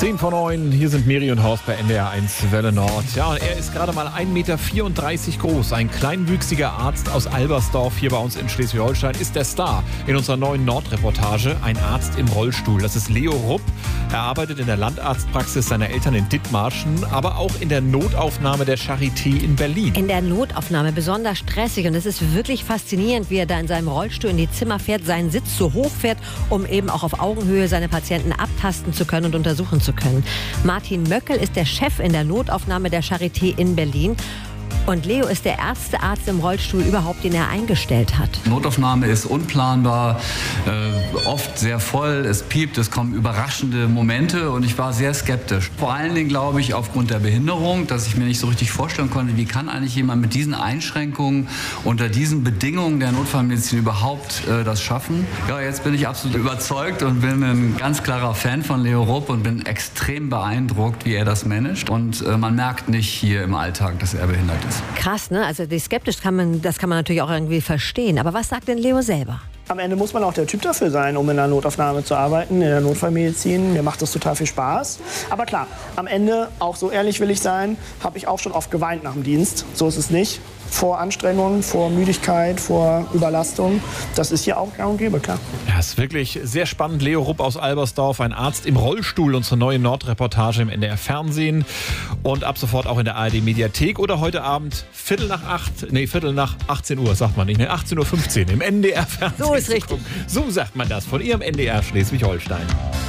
10:09, hier sind Miri und Horst bei NDR 1 Welle Nord. Ja, und er ist gerade mal 1,34 Meter groß. Ein kleinwüchsiger Arzt aus Albersdorf hier bei uns in Schleswig-Holstein ist der Star in unserer neuen Nordreportage. Ein Arzt im Rollstuhl. Das ist Leo Rupp. Er arbeitet in der Landarztpraxis seiner Eltern in Dithmarschen, aber auch in der Notaufnahme der Charité in Berlin. In der Notaufnahme besonders stressig und es ist wirklich faszinierend, wie er da in seinem Rollstuhl in die Zimmer fährt, seinen Sitz so hoch fährt, um eben auch auf Augenhöhe seine Patienten abtasten zu können und untersuchen zu können. Martin Möckel ist der Chef in der Notaufnahme der Charité in Berlin. Und Leo ist der erste Arzt im Rollstuhl überhaupt, den er eingestellt hat. Notaufnahme ist unplanbar, oft sehr voll, es piept, es kommen überraschende Momente und ich war sehr skeptisch. Vor allen Dingen glaube ich aufgrund der Behinderung, dass ich mir nicht so richtig vorstellen konnte, wie kann eigentlich jemand mit diesen Einschränkungen unter diesen Bedingungen der Notfallmedizin überhaupt das schaffen. Ja, jetzt bin ich absolut überzeugt und bin ein ganz klarer Fan von Leo Rupp und bin extrem beeindruckt, wie er das managt. Und man merkt nicht hier im Alltag, dass er behindert ist. Krass, ne? Also die skeptisch kann man natürlich auch irgendwie verstehen. Aber was sagt denn Leo selber? Am Ende muss man auch der Typ dafür sein, um in der Notaufnahme zu arbeiten, in der Notfallmedizin. Mir macht das total viel Spaß. Aber klar, am Ende, auch so ehrlich will ich sein, habe ich auch schon oft geweint nach dem Dienst. So ist es nicht. Vor Anstrengung, vor Müdigkeit, vor Überlastung. Das ist hier auch gang und gäbe, klar. Ja, ist wirklich sehr spannend. Leo Rupp aus Albersdorf, ein Arzt im Rollstuhl, unsere neue Nordreportage im NDR Fernsehen und ab sofort auch in der ARD Mediathek oder heute Abend Viertel nach 18 Uhr, sagt man nicht, 18:15 Uhr im NDR Fernsehen. So ist richtig. So sagt man das von Ihrem NDR Schleswig-Holstein.